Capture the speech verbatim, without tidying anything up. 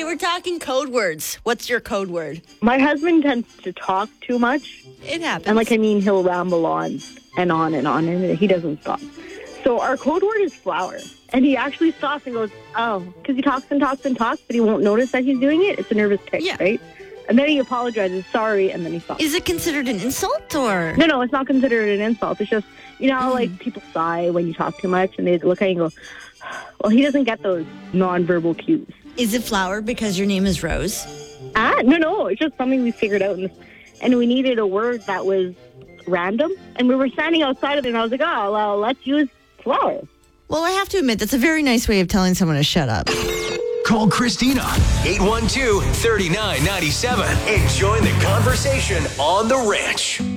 we're talking code words. What's your code word? My husband tends to talk too much. It happens. And, like, I mean, he'll ramble on and on and on, and he doesn't stop. So our code word is flower. And he actually stops and goes, oh, because he talks and talks and talks, but he won't notice that he's doing it. It's a nervous tick, Yeah. right? And then he apologizes, sorry, and then he stops. Is it considered an insult or? No, no, it's not considered an insult. It's just, you know, how, Mm. like, people sigh when you talk too much, and they look at you and go, well, he doesn't get those nonverbal cues. Is it flower because your name is Rose? Ah, no, no, it's just something we figured out. And, and we needed a word that was random. And we were standing outside of it, and I was like, oh, well, let's use flower. Well, I have to admit, that's a very nice way of telling someone to shut up. Call Christina, eight one two, three nine nine seven, and join the conversation on The Ranch.